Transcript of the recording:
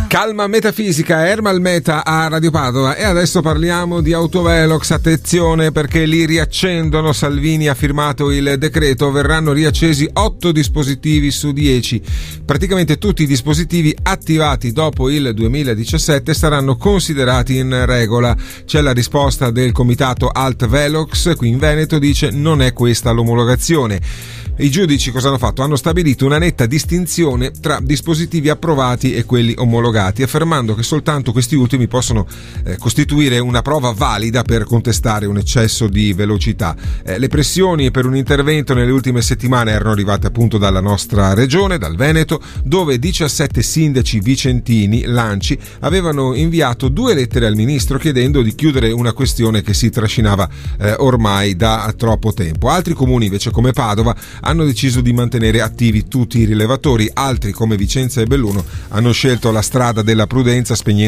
Calma metafisica, Ermal Meta a Radio Padova. E adesso parliamo di autovelox. Attenzione, perché li riaccendono. Salvini ha firmato il decreto, verranno riaccesi 8 dispositivi su 10. Praticamente tutti i dispositivi attivati dopo il 2017 saranno considerati in regola. C'è la risposta del comitato Alt Velox qui in Veneto, dice non è questa l'omologazione. I giudici cosa hanno fatto? Hanno stabilito una netta distinzione tra dispositivi approvati e quelli omologati, affermando che soltanto questi ultimi possono costituire una prova valida per contestare un eccesso di velocità. Le pressioni per un intervento nelle ultime settimane erano arrivate appunto dalla nostra regione, dal Veneto, dove 17 sindaci vicentini, Lanci, avevano inviato 2 lettere al ministro chiedendo di chiudere una questione che si trascinava ormai da troppo tempo. Altri comuni invece, come Padova, hanno deciso di mantenere attivi tutti i rilevatori. Altri, come Vicenza e Belluno, hanno scelto la strada della prudenza, spegnendo